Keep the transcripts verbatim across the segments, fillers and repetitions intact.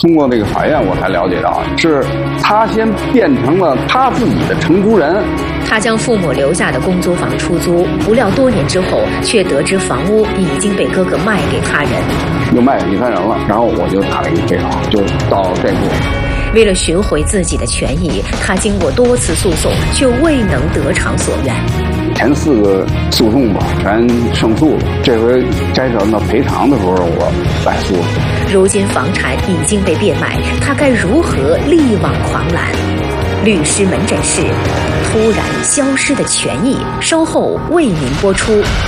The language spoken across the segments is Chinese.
通过那个法院我才了解到，是他先变成了他自己的承租人。 他将父母留下的公租房出租，不料多年之后，却得知房屋已经被哥哥卖给他人， 又卖给第三人了。然后我就打了一个这个，就到这步。 为了寻回自己的权益，他经过多次诉讼，却未能得偿所愿。 前四个诉讼吧，全胜诉了。这回该找到赔偿的时候，我败诉了。 如今房产已经被变卖，他该如何力挽狂澜？律师门诊室，突然消失的权益，稍后为您播出。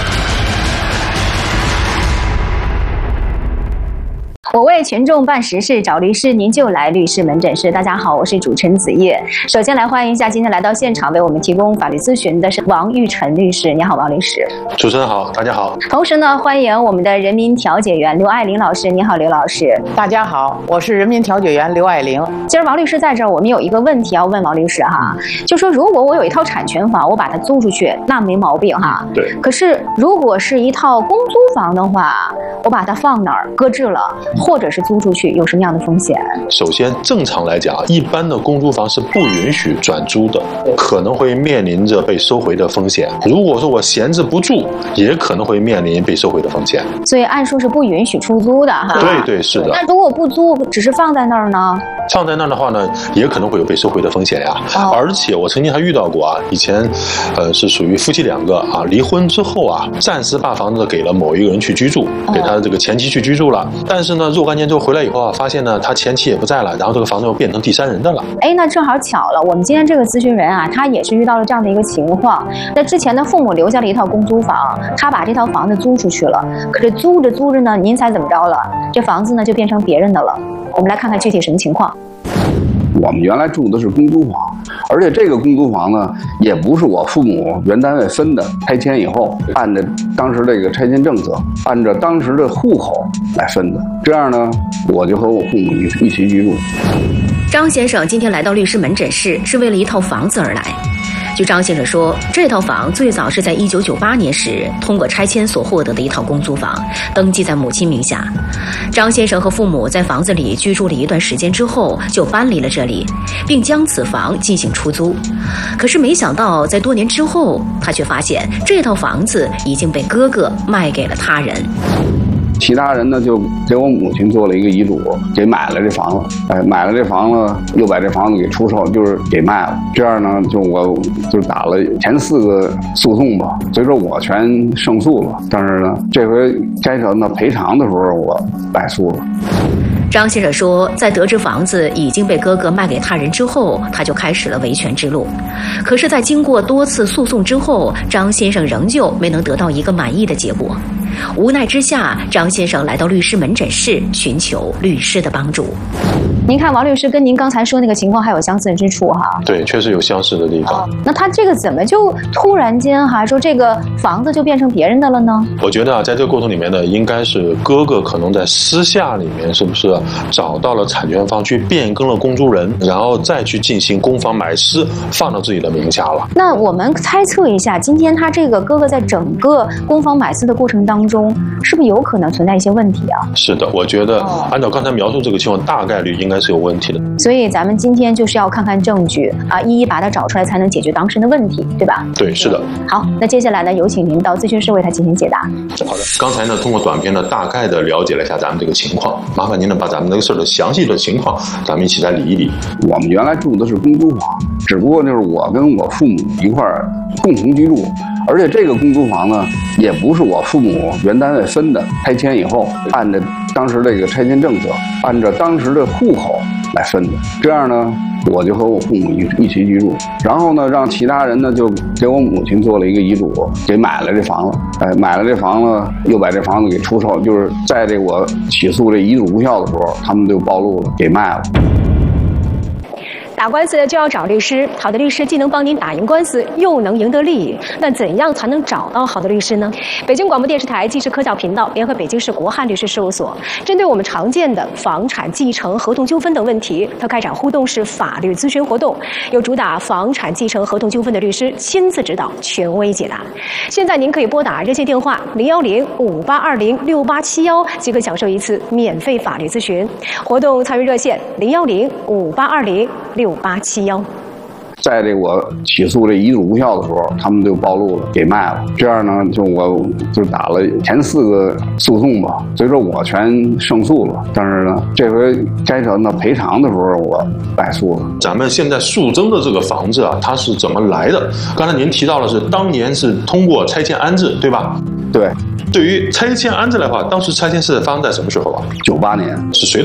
我为群众办实事，找律师您就来律师门诊室。大家好，我是主持人子叶。首先来欢迎一下今天来到现场为我们提供法律咨询的是王玉晨律师。你好，王律师。 主持人好，大家好。 同时呢，欢迎我们的人民调解员刘爱玲老师。你好，刘老师。 大家好，我是人民调解员刘爱玲。 今儿王律师在这儿，我们有一个问题要问王律师哈，就说如果我有一套产权房，我把它租出去，那没毛病哈。 对。 可是如果是一套公租房的话，我把它放哪儿搁置了，或者是租出去，有什么样的风险？ 首先，正常来讲，一般的公租房是不允许转租的，可能会面临着被收回的风险。如果说我闲置不住，也可能会面临被收回的风险。 所以按说是不允许出租的哈。 对对是的。 那如果不租，只是放在那儿呢？ 放在那儿的话呢，也可能会有被收回的风险呀。哦、而且我曾经还遇到过啊，以前，呃，是属于夫妻两个啊，离婚之后啊，暂时把房子给了某一个人去居住，给他的这个前妻去居住了。但是呢，若干年之后回来以后啊，发现呢，他前妻也不在了，然后这个房子又变成第三人的了。哎， 那正好巧了，我们今天这个咨询人啊，他也是遇到了这样的一个情况。那之前的父母留下了一套公租房，他把这套房子租出去了，可是租着租着呢，您猜怎么着了？这房子呢就变成别人的了。我们来看看具体什么情况。 我们原来住的是公租房，而且这个公租房呢，也不是我父母原单位分的，拆迁以后按照当时这个拆迁政策，按照当时的户口来分的。这样呢，我就和我父母一一起居住。 张先生今天来到律师门诊室，是为了一套房子而来。据张先生说，这套房最早是在一九九八年时通过拆迁所获得的一套公租房，登记在母亲名下。张先生和父母在房子里居住了一段时间之后，就搬离了这里，并将此房进行出租。可是没想到，在多年之后，他却发现这套房子已经被哥哥卖给了他人。 其他人呢就给我母亲做了一个遗嘱，给买了这房子，哎，买了这房子又把这房子给出售，就是给卖了。这样呢，就我就打了前四个诉讼吧，所以说我全胜诉了。但是呢，这回该找到赔偿的时候，我败诉了。 张先生说，在得知房子已经被哥哥卖给他人之后，他就开始了维权之路。可是，在经过多次诉讼之后，张先生仍旧没能得到一个满意的结果。无奈之下，张先生来到律师门诊室，寻求律师的帮助。您看，王律师跟您刚才说那个情况还有相似之处哈？ 对，确实有相似的地方。 哦、那他这个怎么就突然间哈说这个房子就变成别人的了呢？ 我觉得啊，在这个过程里面呢，应该是哥哥可能在私下里面是不是找到了产权方去变更了公租人，然后再去进行公房买私，放到自己的名下了。 那我们猜测一下，今天他这个哥哥在整个公房买私的过程当中，是不是有可能存在一些问题啊？ 是的，我觉得按照刚才描述这个情况，大概率应该是有问题的。 所以咱们今天就是要看看证据啊，一一把它找出来，才能解决当事人的问题，对吧？ 对，是的。 好，那接下来呢，有请您到咨询室为他进行解答。 好的，刚才呢，通过短片呢，大概的了解了一下咱们这个情况，麻烦您呢把咱们这个事儿的详细的情况，咱们一起来理一理。 我们原来住的是公租房，只不过就是我跟我父母一块儿共同居住。而且这个公租房呢，也不是我父母原单位分的，拆迁以后按照当时这个拆迁政策，按照当时的户口来分的。这样呢，我就和我父母一一起居住，然后呢，让其他人呢就给我母亲做了一个遗嘱，给买了这房子，哎，买了这房子又把这房子给出售，就是在这我起诉这遗嘱无效的时候，他们就暴露了，给卖了。 打打官司就要找律师，好的律师既能帮您打赢官司，又能赢得利益。那怎样才能找到好的律师呢？北京广播电视台纪实科教频道联合北京市国汉律师事务所，针对我们常见的房产继承、合同纠纷等问题，它开展互动式法律咨询活动，由主打房产继承、合同纠纷的律师亲自指导，权威解答。现在您可以拨打热线电话零幺零五八二零六八七幺，即可享受一次免费法律咨询。活动参与热线零幺零五八二零六八七幺。 在这我起诉这遗嘱无效的时候，他们就暴露了，给卖了。这样呢，就我就打了前四个诉讼吧，所以说我全胜诉了。但是呢，这回该谈到赔偿的时候，我败诉了。 咱们现在速增的这个房子啊，它是怎么来的？刚才您提到的是当年是通过拆迁安置，对吧？ 对。 对于拆迁安置来的话，当时拆迁是发生在什么时候啊？ 九八年。 是谁